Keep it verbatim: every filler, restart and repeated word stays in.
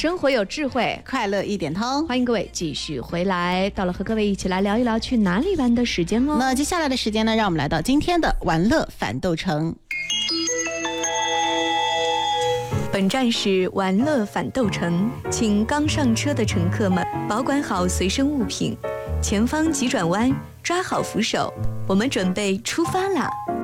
生活有智慧， 快乐一点通。 欢迎各位继续回来，到了和各位一起来聊一聊去哪里玩的时间哦。 那接下来的时间呢，让我们来到今天的玩乐反斗城。 本站是玩乐反斗城，请刚上车的乘客们保管好随身物品，前方急转弯，抓好扶手，我们准备出发啦！